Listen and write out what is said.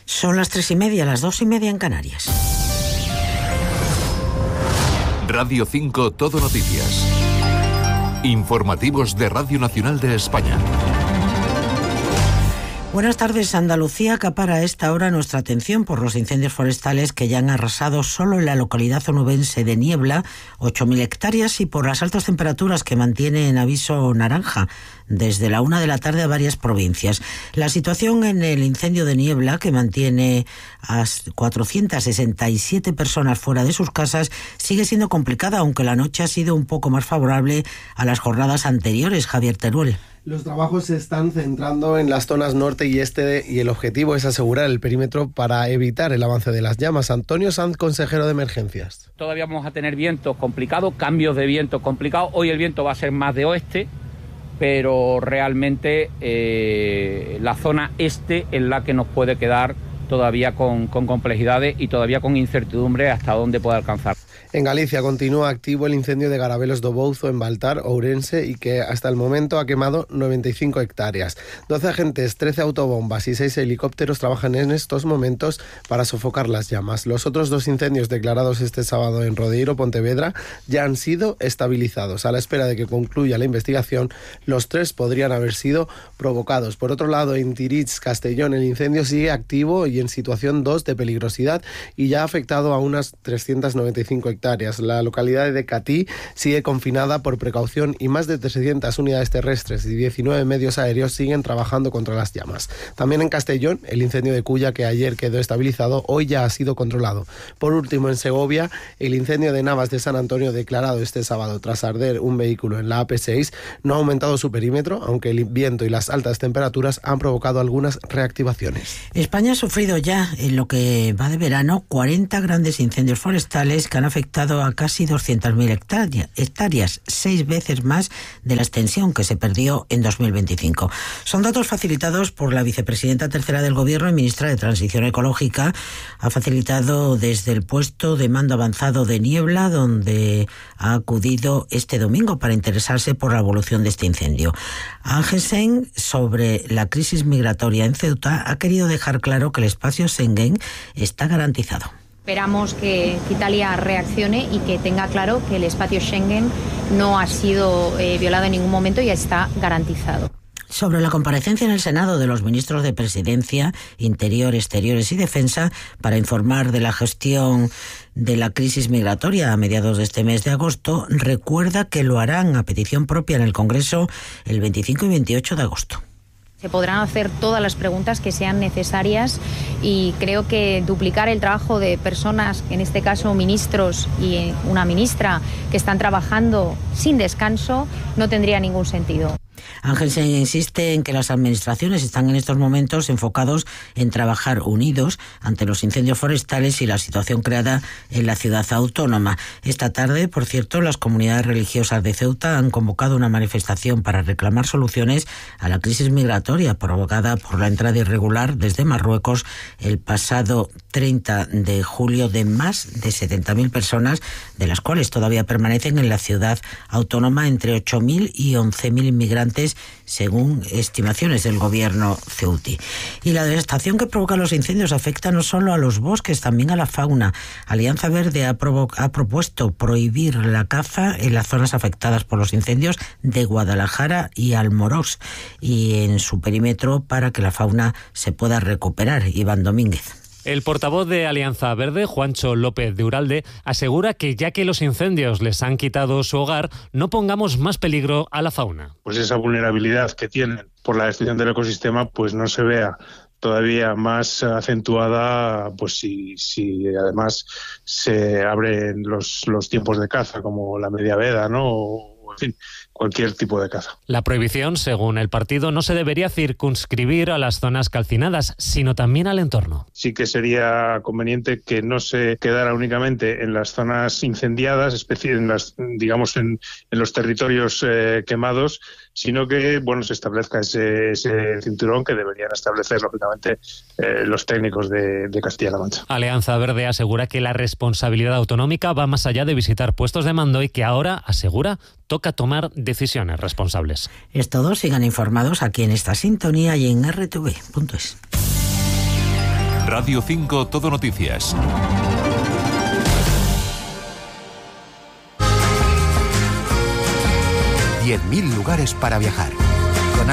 Son las 3:30, las 2:30 en Canarias. Radio 5 Todo Noticias. Informativos de Radio Nacional de España. Buenas tardes. Andalucía acapara a esta hora nuestra atención por los incendios forestales que ya han arrasado solo en la localidad onubense de Niebla 8.000 hectáreas y por las altas temperaturas que mantiene en aviso naranja desde la 1 de la tarde a varias provincias. La situación en el incendio de Niebla, que mantiene a 467 personas fuera de sus casas, sigue siendo complicada, aunque la noche ha sido un poco más favorable a las jornadas anteriores. Javier Teruel. Los trabajos se están centrando en las zonas norte y este y el objetivo es asegurar el perímetro para evitar el avance de las llamas. Antonio Sanz, consejero de emergencias. Todavía vamos a tener vientos complicados, cambios de viento complicados. Hoy el viento va a ser más de oeste, pero realmente la zona este es la que nos puede quedar todavía con complejidades y todavía con incertidumbre hasta dónde puede alcanzar. En Galicia continúa activo el incendio de Garabelos do Bouzo en Baltar, Ourense, y que hasta el momento ha quemado 95 hectáreas. 12 agentes, 13 autobombas y 6 helicópteros trabajan en estos momentos para sofocar las llamas. Los otros 2 incendios declarados este sábado en Rodeiro, Pontevedra, ya han sido estabilizados. A la espera de que concluya la investigación, los 3 podrían haber sido provocados. Por otro lado, en Tirits, Castellón, el incendio sigue activo y en situación 2 de peligrosidad y ya ha afectado a unas 395 hectáreas. La localidad de Catí sigue confinada por precaución y más de 300 unidades terrestres y 19 medios aéreos siguen trabajando contra las llamas. También en Castellón, el incendio de Culla, que ayer quedó estabilizado, hoy ya ha sido controlado. Por último, en Segovia, el incendio de Navas de San Antonio, declarado este sábado tras arder un vehículo en la AP6, no ha aumentado su perímetro, aunque el viento y las altas temperaturas han provocado algunas reactivaciones. España ha sufrido ya, en lo que va de verano, 40 grandes incendios forestales que han afectado a casi 200.000 hectáreas, 6 veces más de la extensión que se perdió en 2025. Son datos facilitados por la vicepresidenta tercera del Gobierno y ministra de Transición Ecológica. Ha facilitado desde el puesto de mando avanzado de Niebla, donde ha acudido este domingo para interesarse por la evolución de este incendio. Ángel Sen, sobre la crisis migratoria en Ceuta, ha querido dejar claro que el espacio Schengen está garantizado. Esperamos que Italia reaccione y que tenga claro que el espacio Schengen no ha sido violado en ningún momento y está garantizado. Sobre la comparecencia en el Senado de los ministros de Presidencia, Interior, Exteriores y Defensa para informar de la gestión de la crisis migratoria a mediados de este mes de agosto, recuerda que lo harán a petición propia en el Congreso el 25 y 28 de agosto. Se podrán hacer todas las preguntas que sean necesarias y creo que duplicar el trabajo de personas, en este caso ministros y una ministra, que están trabajando sin descanso, no tendría ningún sentido. Ángelsen insiste en que las administraciones están en estos momentos enfocados en trabajar unidos ante los incendios forestales y la situación creada en la ciudad autónoma. Esta tarde, por cierto, las comunidades religiosas de Ceuta han convocado una manifestación para reclamar soluciones a la crisis migratoria provocada por la entrada irregular desde Marruecos el pasado 30 de julio de más de 70.000 personas, de las cuales todavía permanecen en la ciudad autónoma entre 8.000 y 11.000 inmigrantes, según estimaciones del gobierno ceutí. Y la devastación que provoca los incendios afecta no solo a los bosques, también a la fauna. Alianza Verde ha propuesto prohibir la caza en las zonas afectadas por los incendios de Guadalajara y Almorós y en su perímetro para que la fauna se pueda recuperar. Iván Domínguez. El portavoz de Alianza Verde, Juancho López de Uralde, asegura que ya que los incendios les han quitado su hogar, no pongamos más peligro a la fauna. Pues esa vulnerabilidad que tienen por la destrucción del ecosistema, pues no se vea todavía más acentuada, pues si además se abren los tiempos de caza, como la media veda, ¿no? O en fin, cualquier tipo de caza. La prohibición, según el partido, no se debería circunscribir a las zonas calcinadas, sino también al entorno. Sí que sería conveniente que no se quedara únicamente en las zonas incendiadas, en los territorios quemados, sino que se establezca ese cinturón que deberían establecer, lógicamente, los técnicos de Castilla-La Mancha. Alianza Verde asegura que la responsabilidad autonómica va más allá de visitar puestos de mando y que ahora, asegura, toca tomar decisiones responsables. Es todo, sigan informados aquí en esta sintonía y en rtv.es. Radio 5 Todo Noticias. $10.000 lugares para viajar.